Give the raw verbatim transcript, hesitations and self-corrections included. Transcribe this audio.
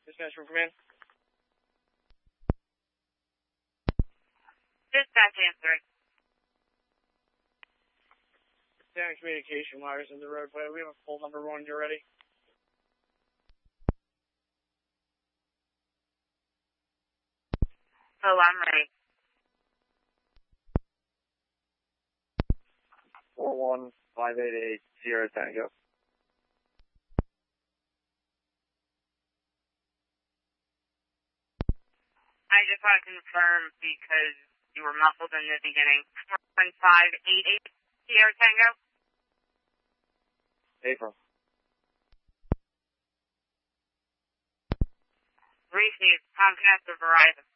Dispatch from command. Dispatch answering. Down communication wires in the roadway. We have a full number one. You ready? Oh, I'm ready. Four one five eight eight Sierra Tango. I just want to confirm because you were muffled in the beginning. four one five eight eight Sierra Tango? April. Receive. Comcast or Verizon?